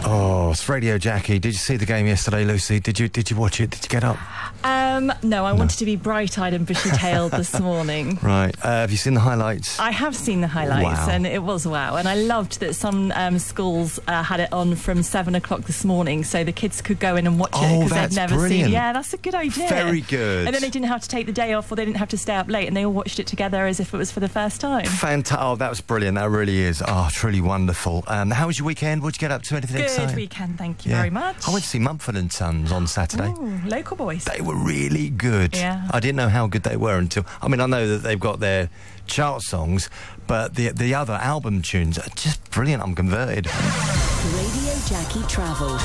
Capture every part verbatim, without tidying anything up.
Oh, it's Radio Jackie. Did you see the game yesterday, Lucy? Did you Did you watch it? Did you get up? Um, no, I No. wanted to be bright-eyed and bushy-tailed this morning. Right. Uh, have you seen the highlights? I have seen the highlights, Wow. and it was wow. And I loved that some um, schools uh, had it on from seven o'clock this morning, so the kids could go in and watch it Oh, because that's they'd never brilliant. seen. Yeah, that's a good idea. Very good. And then they didn't have to take the day off, or they didn't have to stay up late, and they all watched it together as if it was for the first time. Fantastic. Oh, that was brilliant. That really is. Oh, truly wonderful. Um, how was your weekend? What did you get up to? Anything Good exciting? weekend, thank you Yeah. very much. I went to see Mumford and Sons on Saturday. Ooh, local boys. They were really good. Yeah. I didn't know how good they were until... I mean, I know that they've got their chart songs, but the the other album tunes are just brilliant. I'm converted. Radio Jackie Travel.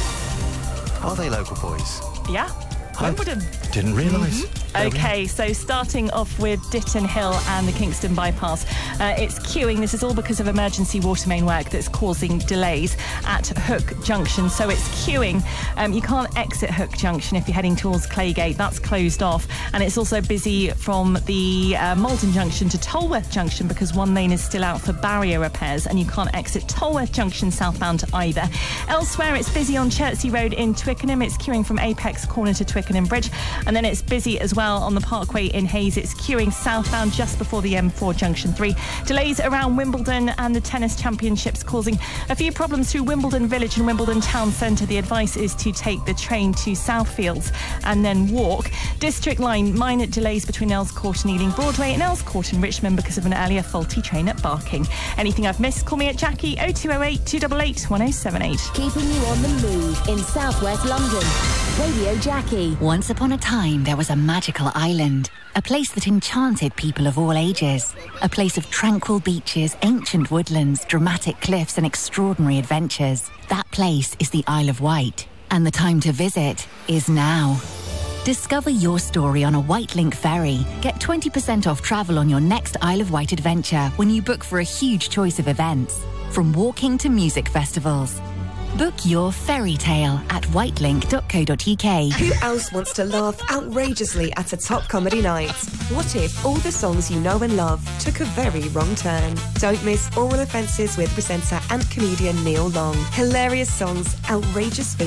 Are they local boys? Yeah. Wimbledon. Didn't realise. There we Okay, so starting off with Ditton Hill and the Kingston Bypass. Uh, it's queuing. This is all because of emergency water main work that's causing delays at Hook Junction. So it's queuing. Um, you can't exit Hook Junction if you're heading towards Claygate. That's closed off. And it's also busy from the uh, Malden Junction to Tolworth Junction because one lane is still out for barrier repairs and you can't exit Tolworth Junction southbound either. Elsewhere, it's busy on Chertsey Road in Twickenham. It's queuing from Apex Corner to Twickenham Bridge. And then it's busy as well on the Parkway in Hayes. It's queuing southbound just before the M four Junction three. Delays around Wimbledon and the Tennis Championships causing a few problems through Wimbledon Village and Wimbledon Town Centre. The advice is to take the train to Southfields and then walk. District Line, minor delays between Earls Court and Ealing Broadway and Earls Court and Richmond because of an earlier faulty train at Barking. Anything I've missed, call me at Jackie oh two oh eight, two eight eight, one oh seven eight. Keeping you on the move in southwest London. Radio Jackie. Once upon a time, there was a magical island, a place that enchanted people of all ages, a place of tranquil beaches, ancient woodlands, dramatic cliffs and extraordinary adventures. That place is the Isle of Wight, and the time to visit is now. Discover your story on a White Link ferry. Get twenty percent off travel on your next Isle of Wight adventure when you book for a huge choice of events, from walking to music festivals. Book your fairy tale at whitelink dot co dot uk. Who else wants to laugh outrageously at a top comedy night? What if all the songs you know and love took a very wrong turn? Don't miss Oral Offences with presenter and comedian Neil Long. Hilarious songs, outrageous